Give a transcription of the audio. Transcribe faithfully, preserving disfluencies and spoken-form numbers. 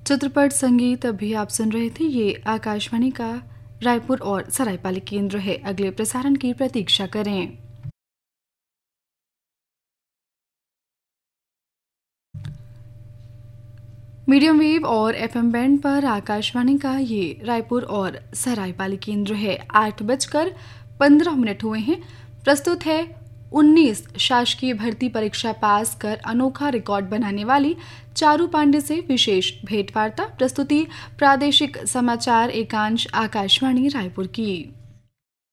चित्रपट संगीत अभी आप सुन रहे थे। ये आकाशवाणी का रायपुर और सरायपाली केंद्र है। अगले प्रसारण की प्रतीक्षा करें। मीडियम वेव और एफएम बैंड पर आकाशवाणी का ये रायपुर और सरायपाली केंद्र है। आठ बजकर पंद्रह मिनट हुए हैं। प्रस्तुत है उन्नीस शासकीय भर्ती परीक्षा पास कर अनोखा रिकॉर्ड बनाने वाली चारू पांडे से विशेष भेंटवार्ता। प्रस्तुति प्रादेशिक समाचार एकांश आकाशवाणी रायपुर की।